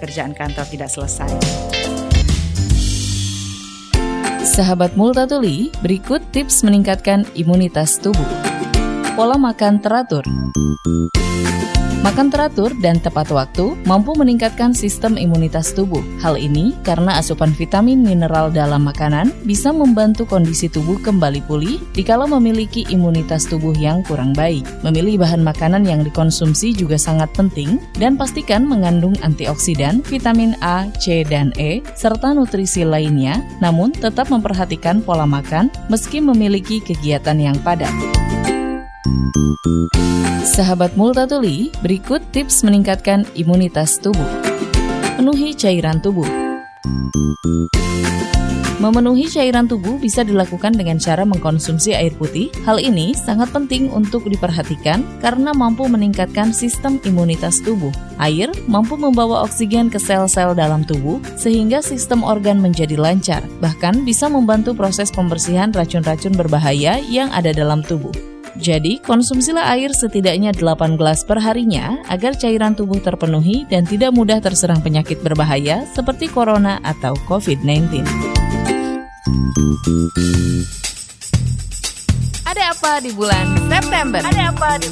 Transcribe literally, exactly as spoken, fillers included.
pekerjaan kantor tidak selesai. Sahabat Multatuli, berikut tips meningkatkan imunitas tubuh. Pola makan teratur. Makan teratur dan tepat waktu mampu meningkatkan sistem imunitas tubuh. Hal ini karena asupan vitamin mineral dalam makanan bisa membantu kondisi tubuh kembali pulih dikala memiliki imunitas tubuh yang kurang baik. Memilih bahan makanan yang dikonsumsi juga sangat penting dan pastikan mengandung antioksidan, vitamin A, C, dan E, serta nutrisi lainnya, namun tetap memperhatikan pola makan meski memiliki kegiatan yang padat. Sahabat Multatuli, berikut tips meningkatkan imunitas tubuh. Penuhi cairan tubuh. Memenuhi cairan tubuh bisa dilakukan dengan cara mengkonsumsi air putih. Hal ini sangat penting untuk diperhatikan karena mampu meningkatkan sistem imunitas tubuh. Air mampu membawa oksigen ke sel-sel dalam tubuh sehingga sistem organ menjadi lancar. Bahkan bisa membantu proses pembersihan racun-racun berbahaya yang ada dalam tubuh. Jadi, konsumsilah air setidaknya delapan gelas per harinya agar cairan tubuh terpenuhi dan tidak mudah terserang penyakit berbahaya seperti corona atau covid sembilan belas. Ada apa di bulan September? Ada apa di